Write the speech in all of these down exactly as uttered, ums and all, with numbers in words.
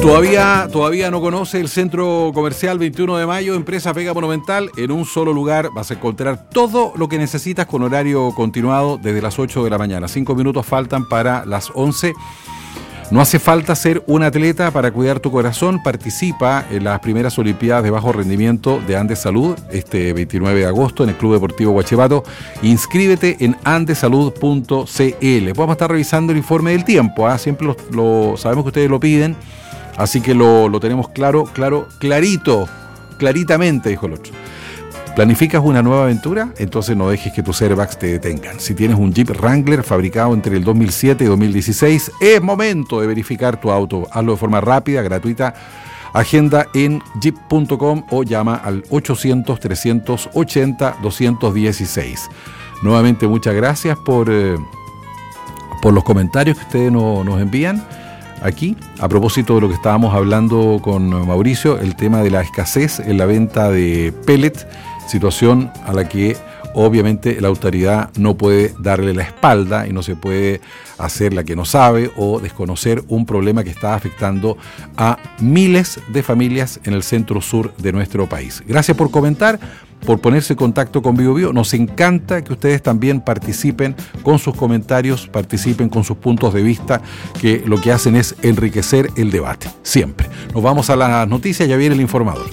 Todavía, todavía no conoce el Centro Comercial veintiuno de mayo, empresa Pega Monumental. En un solo lugar vas a encontrar todo lo que necesitas con horario continuado desde las ocho de la mañana. Cinco minutos faltan para las once. No hace falta ser un atleta para cuidar tu corazón. Participa en las primeras Olimpiadas de Bajo Rendimiento de Andes Salud este veintinueve de agosto en el Club Deportivo Huachipato. Inscríbete en andesalud punto c l. Vamos a estar revisando el informe del tiempo, ¿eh? Siempre lo, lo sabemos que ustedes lo piden, así que lo, lo tenemos claro, claro, clarito, claritamente, dijo el otro. ¿Planificas una nueva aventura? Entonces no dejes que tus airbags te detengan. Si tienes un Jeep Wrangler fabricado entre el dos mil siete y dos mil dieciséis, es momento de verificar tu auto. Hazlo de forma rápida, gratuita. Agenda en jeep punto com o llama al ochocientos, trescientos ochenta, doscientos dieciséis. Nuevamente muchas gracias por, eh, por los comentarios que ustedes no, nos envían. Aquí, a propósito de lo que estábamos hablando con Mauricio, el tema de la escasez en la venta de pellets, situación a la que obviamente la autoridad no puede darle la espalda y no se puede hacer la que no sabe o desconocer un problema que está afectando a miles de familias en el centro sur de nuestro país. Gracias por comentar, por ponerse en contacto con Bio Bio. Nos encanta que ustedes también participen con sus comentarios, participen con sus puntos de vista, que lo que hacen es enriquecer el debate, siempre. Nos vamos a las noticias, ya viene el informador.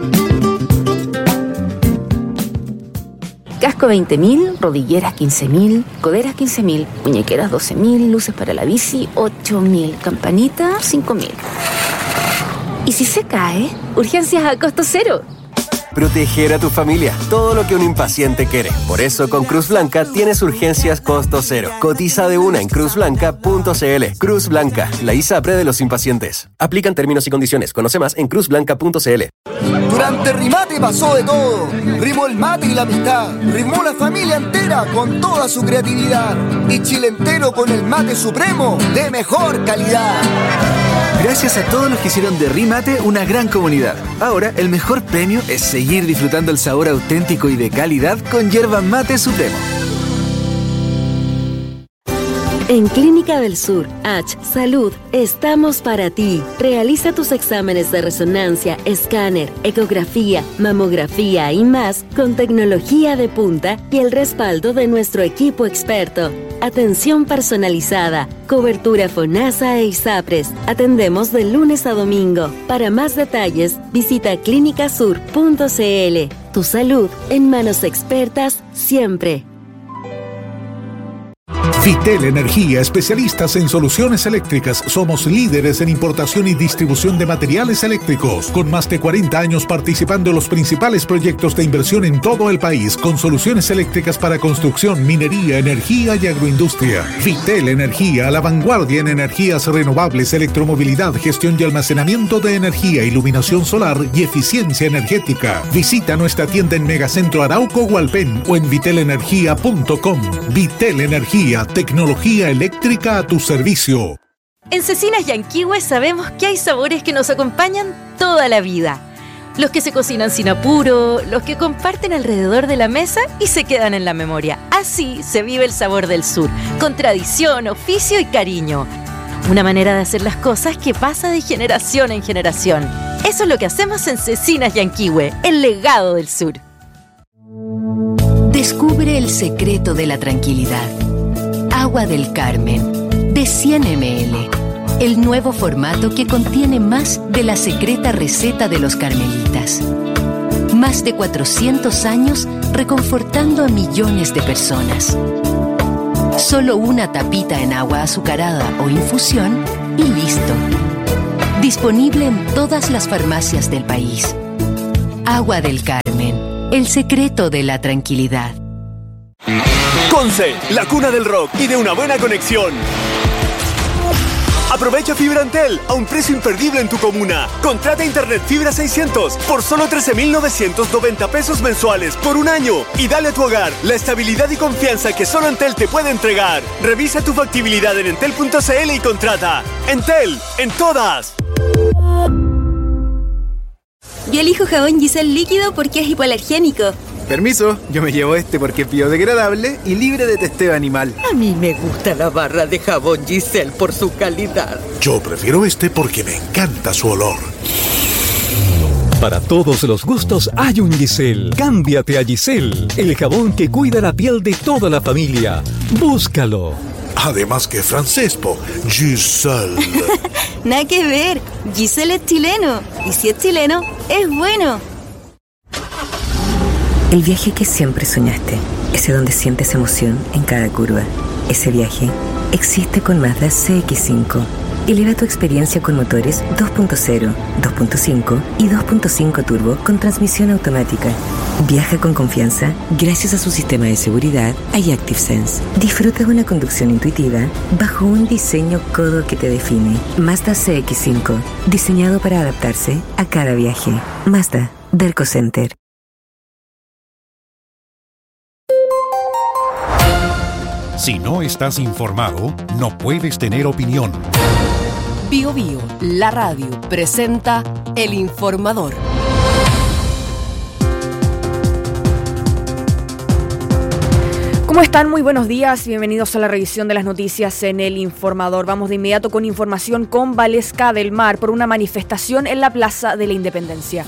Casco veinte mil, rodilleras quince mil, coderas quince mil, muñequeras doce mil, luces para la bici ocho mil, campanita cinco mil. ¿Y si se cae? Urgencias a costo cero. Proteger a tu familia, todo lo que un impaciente quiere. Por eso con Cruz Blanca tienes urgencias costo cero. Cotiza de una en cruz blanca punto c l. Cruz Blanca, la ISAPRE de los impacientes. Aplican términos y condiciones. Conoce más en cruz blanca punto c l. Durante Rimate pasó de todo. Rimó el mate y la amistad. Rimó la familia entera con toda su creatividad. Y Chile entero con el mate supremo de mejor calidad. Gracias a todos los que hicieron de Rimate una gran comunidad. Ahora el mejor premio es seguir disfrutando el sabor auténtico y de calidad con yerba mate supremo. En Clínica del Sur, H Salud, estamos para ti. Realiza tus exámenes de resonancia, escáner, ecografía, mamografía y más con tecnología de punta y el respaldo de nuestro equipo experto. Atención personalizada, cobertura FONASA e ISAPRES. Atendemos de lunes a domingo. Para más detalles, visita clínica sur punto c l. Tu salud en manos expertas siempre. Vitel Energía, especialistas en soluciones eléctricas. Somos líderes en importación y distribución de materiales eléctricos, con más de cuarenta años participando en los principales proyectos de inversión en todo el país, con soluciones eléctricas para construcción, minería, energía y agroindustria. Vitel Energía, a la vanguardia en energías renovables, electromovilidad, gestión y almacenamiento de energía, iluminación solar y eficiencia energética. Visita nuestra tienda en Megacentro Arauco Hualpén o en vitel energía punto com. Vitel Energía, tecnología eléctrica a tu servicio. En Cecinas Yanquihue sabemos que hay sabores que nos acompañan toda la vida. Los que se cocinan sin apuro, los que comparten alrededor de la mesa y se quedan en la memoria. Así se vive el sabor del sur, con tradición, oficio y cariño. Una manera de hacer las cosas que pasa de generación en generación. Eso es lo que hacemos en Cecinas Yanquihue, el legado del sur. Descubre el secreto de la tranquilidad. Agua del Carmen, de cien mililitros. El nuevo formato que contiene más de la secreta receta de los carmelitas. Más de cuatrocientos años reconfortando a millones de personas. Solo una tapita en agua azucarada o infusión y listo. Disponible en todas las farmacias del país. Agua del Carmen, el secreto de la tranquilidad. Conce, la cuna del rock y de una buena conexión. Aprovecha Fibra Antel a un precio imperdible en tu comuna. Contrata Internet Fibra seiscientos por solo trece mil novecientos noventa pesos mensuales por un año y dale a tu hogar la estabilidad y confianza que solo Entel te puede entregar. Revisa tu factibilidad en entel punto c l y contrata. Entel, en todas. Yo elijo jabón Giselle líquido porque es hipoalergénico. Permiso, yo me llevo este porque es biodegradable y libre de testeo animal. A mí me gusta la barra de jabón Giselle por su calidad. Yo prefiero este porque me encanta su olor. Para todos los gustos hay un Giselle. Cámbiate a Giselle, el jabón que cuida la piel de toda la familia. Búscalo. Además que francés, po. Giselle. Nada que ver. Giselle es chileno. Y si es chileno, es bueno. El viaje que siempre soñaste. Ese donde sientes emoción en cada curva. Ese viaje existe con Mazda C X cinco. Eleva tu experiencia con motores dos punto cero, dos punto cinco y dos punto cinco turbo con transmisión automática. Viaja con confianza gracias a su sistema de seguridad iActive Sense. Disfruta de una conducción intuitiva bajo un diseño codo que te define. Mazda C X cinco, diseñado para adaptarse a cada viaje. Mazda, Derco Center. Si no estás informado, no puedes tener opinión. Bio Bio, la radio, presenta El Informador. ¿Cómo están? Muy buenos días. Bienvenidos a la revisión de las noticias en El Informador. Vamos de inmediato con información con Valesca del Mar por una manifestación en la Plaza de la Independencia.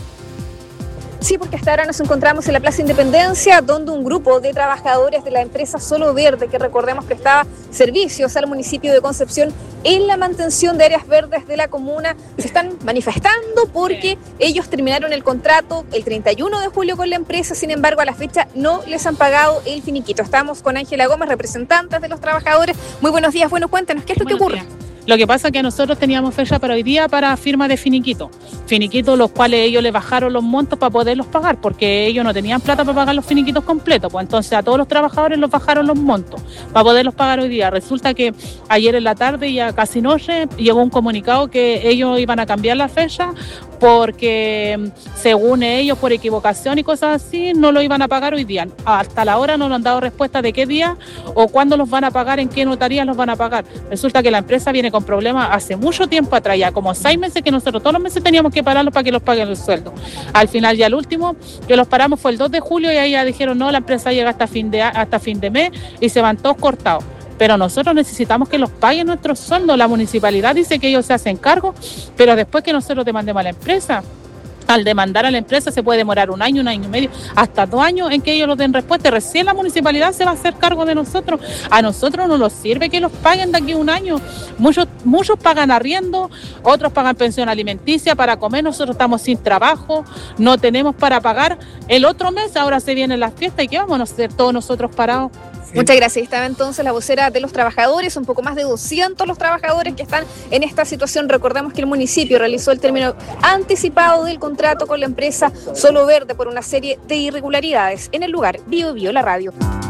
Sí, porque hasta ahora nos encontramos en la Plaza Independencia, donde un grupo de trabajadores de la empresa Solo Verde, que recordemos prestaba servicios al municipio de Concepción en la mantención de áreas verdes de la comuna, se están manifestando porque ellos terminaron el contrato el treinta y uno de julio con la empresa, sin embargo a la fecha no les han pagado el finiquito. Estamos con Ángela Gómez, representante de los trabajadores. Muy buenos días, bueno, cuéntanos, ¿qué es lo que ocurre? Lo que pasa es que nosotros teníamos fecha para hoy día para firma de finiquito. Finiquitos los cuales ellos le bajaron los montos para poderlos pagar, porque ellos no tenían plata para pagar los finiquitos completos. Pues entonces a todos los trabajadores los bajaron los montos para poderlos pagar hoy día. Resulta que ayer en la tarde, ya casi noche, llegó un comunicado que ellos iban a cambiar la fecha porque según ellos, por equivocación y cosas así, no lo iban a pagar hoy día. Hasta la hora no nos han dado respuesta de qué día o cuándo los van a pagar, en qué notaría los van a pagar. Resulta que la empresa viene con problemas hace mucho tiempo atrás, ya como seis meses que nosotros todos los meses teníamos que pararlos para que los paguen el sueldo. Al final ya el último que los paramos fue el dos de julio y ahí ya dijeron no, la empresa llega hasta fin de, hasta fin de mes y se van todos cortados. Pero nosotros necesitamos que los paguen nuestros sueldos. La municipalidad dice que ellos se hacen cargo, pero después que nosotros demandemos a la empresa, al demandar a la empresa se puede demorar un año, un año y medio, hasta dos años en que ellos nos den respuesta. Recién la municipalidad se va a hacer cargo de nosotros. A nosotros no nos sirve que los paguen de aquí a un año. Muchos, muchos pagan arriendo, otros pagan pensión alimenticia para comer. Nosotros estamos sin trabajo, no tenemos para pagar. El otro mes ahora se vienen las fiestas y ¿qué vamos a hacer todos nosotros parados? Muchas gracias. Estaba entonces la vocera de los trabajadores, un poco más de doscientos los trabajadores que están en esta situación. Recordemos que el municipio realizó el término anticipado del contrato con la empresa Solo Verde por una serie de irregularidades. En el lugar, Bio Bio, la radio.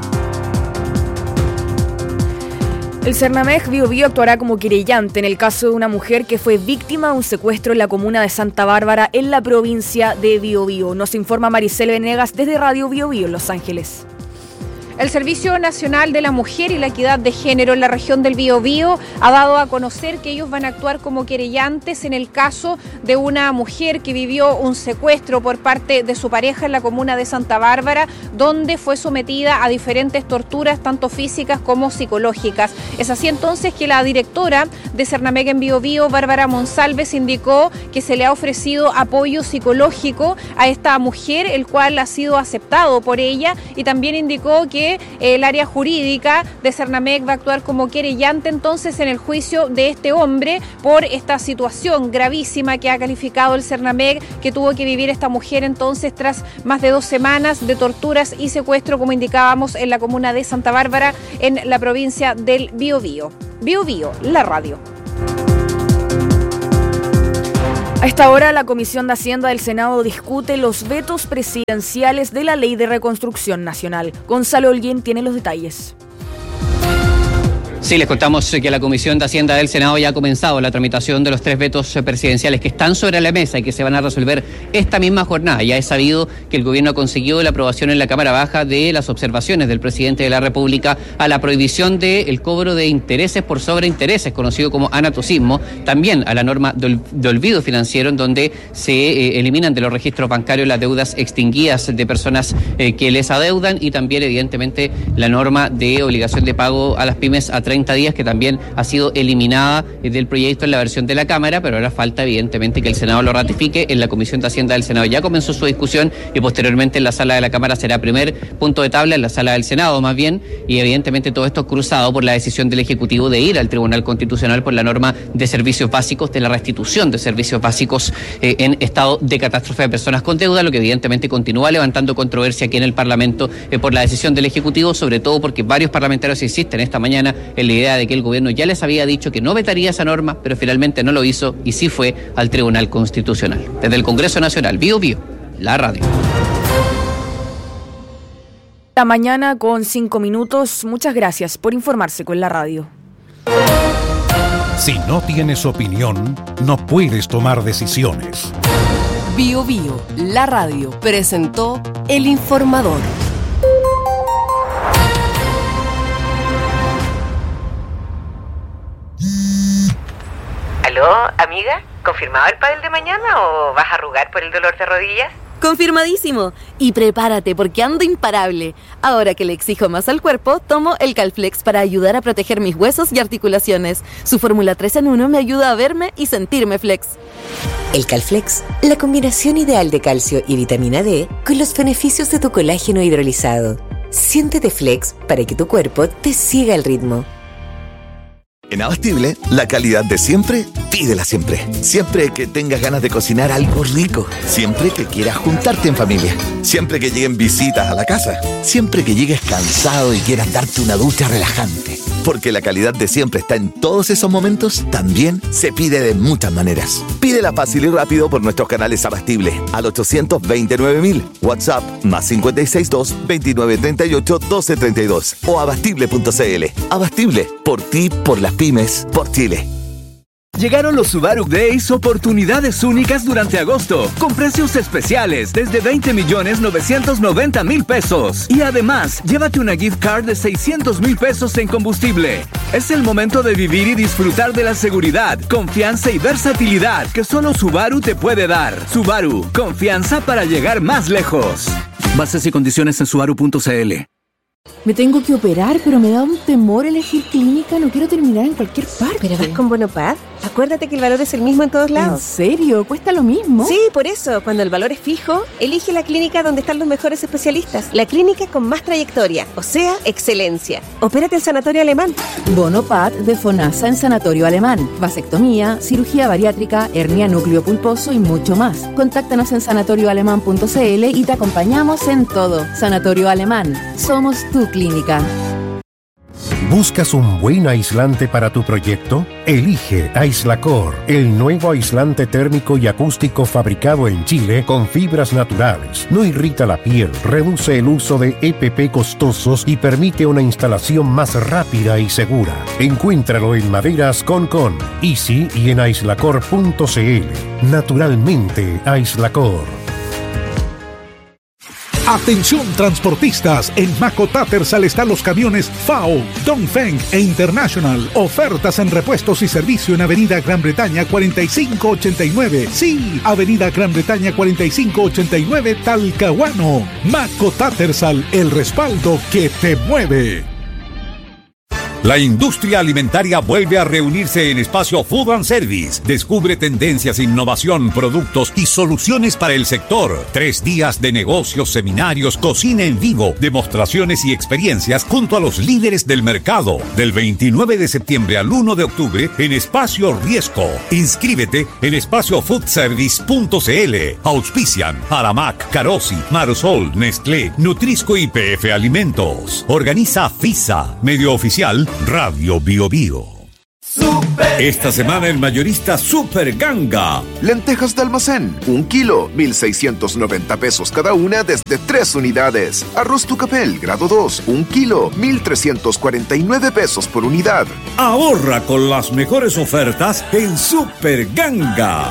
El Cernameg Bio Bio actuará como querellante en el caso de una mujer que fue víctima de un secuestro en la comuna de Santa Bárbara, en la provincia de Bio Bio. Nos informa Maricel Venegas desde Radio Bio Bio en Los Ángeles. El Servicio Nacional de la Mujer y la Equidad de Género en la región del Biobío ha dado a conocer que ellos van a actuar como querellantes en el caso de una mujer que vivió un secuestro por parte de su pareja en la comuna de Santa Bárbara, donde fue sometida a diferentes torturas, tanto físicas como psicológicas. Es así entonces que la directora de Cernameg en Biobío, Bárbara Monsalves, indicó que se le ha ofrecido apoyo psicológico a esta mujer, el cual ha sido aceptado por ella, y también indicó que el área jurídica de Cernameg va a actuar como querellante entonces en el juicio de este hombre por esta situación gravísima que ha calificado el Cernameg, que tuvo que vivir esta mujer entonces tras más de dos semanas de torturas y secuestro, como indicábamos, en la comuna de Santa Bárbara, en la provincia del Biobío. Biobío, la radio. A esta hora, la Comisión de Hacienda del Senado discute los vetos presidenciales de la Ley de Reconstrucción Nacional. Gonzalo Holguín tiene los detalles. Sí, les contamos que la Comisión de Hacienda del Senado ya ha comenzado la tramitación de los tres vetos presidenciales que están sobre la mesa y que se van a resolver esta misma jornada. Ya es sabido que el gobierno ha conseguido la aprobación en la Cámara Baja de las observaciones del presidente de la República a la prohibición del cobro de intereses por sobreintereses, conocido como anatocismo, también a la norma de, ol- de olvido financiero, en donde se eh, eliminan de los registros bancarios las deudas extinguidas de personas eh, que les adeudan, y también, evidentemente, la norma de obligación de pago a las pymes a treinta días, que también ha sido eliminada del proyecto en la versión de la Cámara, pero ahora falta evidentemente que el Senado lo ratifique. En la Comisión de Hacienda del Senado ya comenzó su discusión y posteriormente en la sala de la Cámara será primer punto de tabla, en la sala del Senado más bien, y evidentemente todo esto cruzado por la decisión del Ejecutivo de ir al Tribunal Constitucional por la norma de servicios básicos, de la restitución de servicios básicos eh, en estado de catástrofe de personas con deuda, lo que evidentemente continúa levantando controversia aquí en el Parlamento eh, por la decisión del Ejecutivo, sobre todo porque varios parlamentarios insisten esta mañana en la idea de que el gobierno ya les había dicho que no vetaría esa norma, pero finalmente no lo hizo y sí fue al Tribunal Constitucional. Desde el Congreso Nacional, Bío Bío, la radio. La mañana con cinco minutos. Muchas gracias por informarse con la radio. Si no tienes opinión, no puedes tomar decisiones. Bío Bío, la radio, presentó El Informador. ¿Aló, amiga? ¿Confirmado el pádel de mañana o vas a arrugar por el dolor de rodillas? Confirmadísimo. Y prepárate porque ando imparable. Ahora que le exijo más al cuerpo, tomo el Calflex para ayudar a proteger mis huesos y articulaciones. Su fórmula tres en uno me ayuda a verme y sentirme flex. El Calflex, la combinación ideal de calcio y vitamina D con los beneficios de tu colágeno hidrolizado. Siéntete flex para que tu cuerpo te siga el ritmo. En Abastible, la calidad de siempre, pídela siempre. Siempre que tengas ganas de cocinar algo rico. Siempre que quieras juntarte en familia. Siempre que lleguen visitas a la casa. Siempre que llegues cansado y quieras darte una ducha relajante. Porque la calidad de siempre está en todos esos momentos, también se pide de muchas maneras. Pídela fácil y rápido por nuestros canales Abastible al ochocientos veintinueve mil, WhatsApp más cinco seis dos, veintinueve treinta y ocho, doce treinta y dos o abastible punto cl. Abastible, por ti, por las pymes, por Chile. Llegaron los Subaru Days, oportunidades únicas durante agosto, con precios especiales desde veinte millones novecientos noventa mil pesos. Y además, llévate una gift card de seiscientos mil pesos en combustible. Es el momento de vivir y disfrutar de la seguridad, confianza y versatilidad que solo Subaru te puede dar. Subaru, confianza para llegar más lejos. Bases y condiciones en subaru punto cl. Me tengo que operar, pero me da un temor elegir clínica. No quiero terminar en cualquier parte. ¿Pero vas con Bonopad? Acuérdate que el valor es el mismo en todos lados. ¿En serio? ¿Cuesta lo mismo? Sí, por eso. Cuando el valor es fijo, elige la clínica donde están los mejores especialistas. La clínica con más trayectoria, o sea, excelencia. Opérate en Sanatorio Alemán. Bonopad de FONASA en Sanatorio Alemán. Vasectomía, cirugía bariátrica, hernia núcleo pulposo y mucho más. Contáctanos en sanatorio alemán punto cl y te acompañamos en todo. Sanatorio Alemán. Somos tu clínica. ¿Buscas un buen aislante para tu proyecto? Elige Aislacor, el nuevo aislante térmico y acústico fabricado en Chile con fibras naturales. No irrita la piel, reduce el uso de E P P costosos y permite una instalación más rápida y segura. Encuéntralo en Maderas Concon, Easy y en aislacor punto cl. Naturalmente, Aislacor. Atención transportistas, en Maco Tattersall están los camiones F A O, Dongfeng e International. Ofertas en repuestos y servicio en Avenida Gran Bretaña cuarenta y cinco ochenta y nueve. Sí, Avenida Gran Bretaña cuarenta y cinco ochenta y nueve, Talcahuano. Maco Tattersall, el respaldo que te mueve. La industria alimentaria vuelve a reunirse en Espacio Food and Service. Descubre tendencias, innovación, productos y soluciones para el sector. Tres días de negocios, seminarios, cocina en vivo, demostraciones y experiencias junto a los líderes del mercado. Del veintinueve de septiembre al uno de octubre en Espacio Riesco. Inscríbete en espacio food service punto cl. Auspician Aramac, Carosi, Marsol, Nestlé, Nutrisco y P F Alimentos. Organiza FISA, medio oficial Radio Bio Bio. Super. Esta semana el mayorista Super Ganga. Lentejas de almacén, un kilo, mil seiscientos noventa pesos cada una desde tres unidades. Arroz Tucapel, grado dos, un kilo, mil trescientos cuarenta y nueve pesos por unidad. Ahorra con las mejores ofertas en Super Ganga.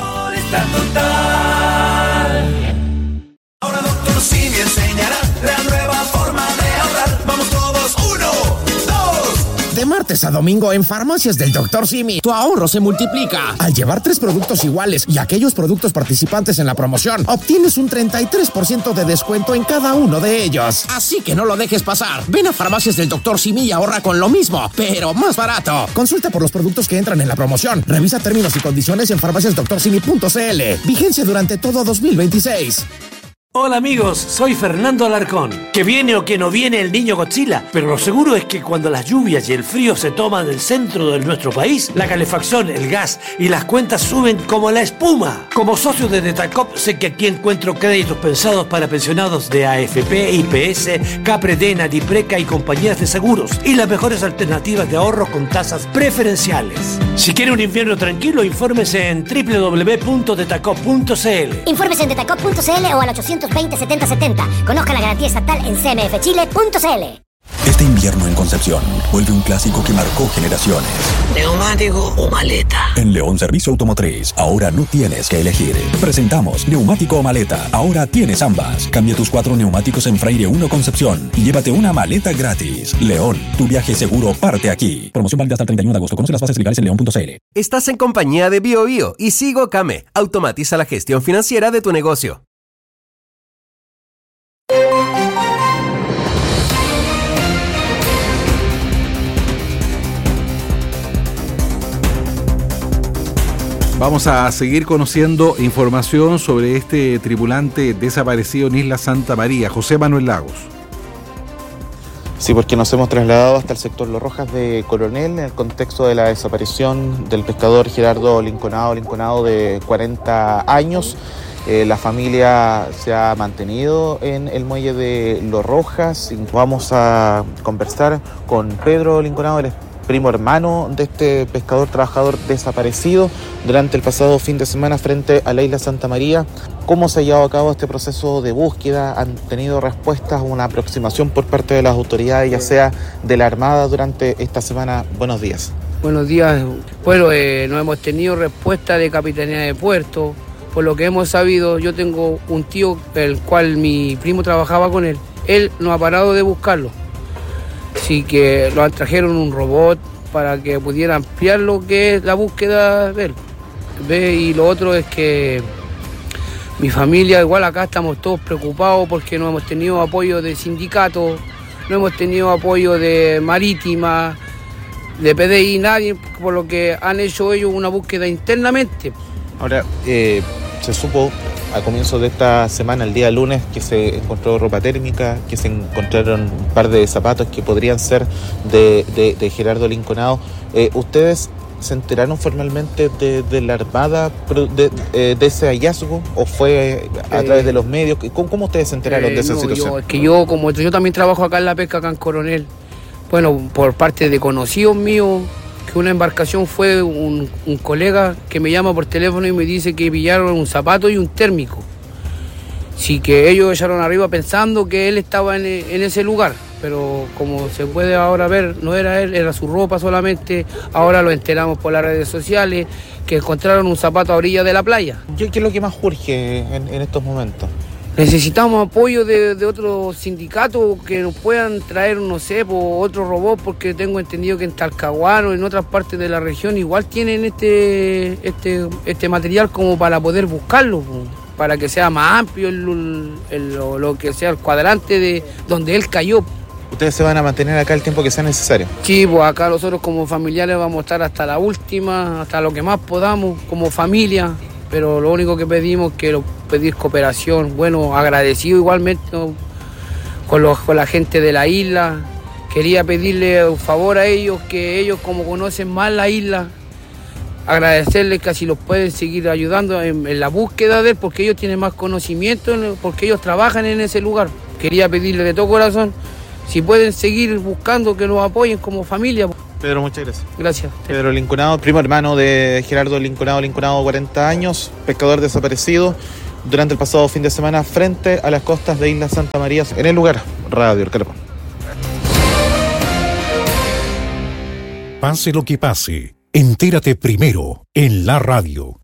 Ahora Doctor Simi enseñará la nueva forma de ahorrar. Vamos todos, uno, dos. De martes a domingo en Farmacias del Doctor Simi, tu ahorro se multiplica. Al llevar tres productos iguales y aquellos productos participantes en la promoción, obtienes un treinta y tres por ciento de descuento en cada uno de ellos. Así que no lo dejes pasar. Ven a Farmacias del Doctor Simi y ahorra con lo mismo, pero más barato. Consulta por los productos que entran en la promoción. Revisa términos y condiciones en farmacias doctor simi punto c l. Vigencia durante todo dos mil veintiséis. Hola amigos, soy Fernando Alarcón. Que viene o que no viene el niño Godzilla, pero lo seguro es que cuando las lluvias y el frío se toman el centro de nuestro país, la calefacción, el gas y las cuentas suben como la espuma. Como socio de Detacop sé que aquí encuentro créditos pensados para pensionados de A F P, I P S, Capredena, Dipreca y compañías de seguros y las mejores alternativas de ahorro con tasas preferenciales. Si quiere un invierno tranquilo, infórmese en doble u doble u doble u punto detacop punto c l. Infórmese en detacop punto c l o al ochocientos veinte setenta setenta. Conozca la garantía estatal en c m f chile punto c l. Este invierno en Concepción vuelve un clásico que marcó generaciones. ¿Neumático o maleta? En León Servicio Automotriz, ahora no tienes que elegir. Presentamos neumático o maleta. Ahora tienes ambas. Cambia tus cuatro neumáticos en Freire uno Concepción y llévate una maleta gratis. León, tu viaje seguro parte aquí. Promoción válida hasta el treinta y uno de agosto. Conoce las bases legales en león punto c l. Estás en compañía de Bio Bio y Sigo Came. Automatiza la gestión financiera de tu negocio. Vamos a seguir conociendo información sobre este tripulante desaparecido en Isla Santa María. José Manuel Lagos. Sí, porque nos hemos trasladado hasta el sector Los Rojas de Coronel en el contexto de la desaparición del pescador Gerardo Linconado, Linconado de cuarenta años. Eh, la familia se ha mantenido en el muelle de Los Rojas y vamos a conversar con Pedro Linconado, el primo hermano de este pescador trabajador desaparecido durante el pasado fin de semana frente a la isla Santa María. ¿Cómo se ha llevado a cabo este proceso de búsqueda? ¿Han tenido respuestas, una aproximación por parte de las autoridades, ya sea de la Armada durante esta semana? Buenos días. Buenos días. Bueno, eh, no hemos tenido respuesta de Capitanía de Puerto. Por lo que hemos sabido, yo tengo un tío, el cual mi primo trabajaba con él. Él no ha parado de buscarlo. Así que lo trajeron un robot para que pudiera ampliar lo que es la búsqueda de él. ¿Ve? Y lo otro es que mi familia, igual acá estamos todos preocupados porque no hemos tenido apoyo de sindicatos, no hemos tenido apoyo de Marítima, de P D I, nadie, por lo que han hecho ellos una búsqueda internamente. Ahora, eh, se supo a comienzos de esta semana, el día lunes, que se encontró ropa térmica, que se encontraron un par de zapatos que podrían ser de, de, de Gerardo Linconado. Eh, ¿Ustedes se enteraron formalmente de, de la Armada de, de, de ese hallazgo o fue a eh, través de los medios? ¿Cómo, cómo ustedes se enteraron eh, de esa no, situación? Yo, es que yo, como yo también trabajo acá en la pesca, acá en Coronel, bueno, por parte de conocidos míos, que una embarcación fue un, un colega que me llama por teléfono y me dice que pillaron un zapato y un térmico. Sí, que ellos echaron arriba pensando que él estaba en, en ese lugar, pero como se puede ahora ver, no era él, era su ropa solamente. Ahora lo enteramos por las redes sociales, que encontraron un zapato a orilla de la playa. ¿Qué es lo que más urge en, en estos momentos? Necesitamos apoyo de, de otros sindicatos que nos puedan traer, no sé, por otro robot, porque tengo entendido que en Talcahuano, en otras partes de la región, igual tienen este, este, este material como para poder buscarlo, para que sea más amplio el, el, lo, lo que sea el cuadrante de donde él cayó. ¿Ustedes se van a mantener acá el tiempo que sea necesario? Sí, pues acá nosotros como familiares vamos a estar hasta la última, hasta lo que más podamos, como familia. Pero lo único que pedimos es que lo, pedir cooperación, bueno, agradecido igualmente, ¿no? con, los, con la gente de la isla. Quería pedirle un favor a ellos, que ellos como conocen más la isla, agradecerles que así los pueden seguir ayudando en, en la búsqueda de él, porque ellos tienen más conocimiento, porque ellos trabajan en ese lugar. Quería pedirle de todo corazón, si pueden seguir buscando, que nos apoyen como familia. Pedro, muchas gracias. Gracias. Pedro Linconado, primo hermano de Gerardo Linconado, Linconado, cuarenta años, pescador desaparecido durante el pasado fin de semana frente a las costas de Isla Santa María, en el lugar, Radio El Carpón. Pase lo que pase, entérate primero en la radio.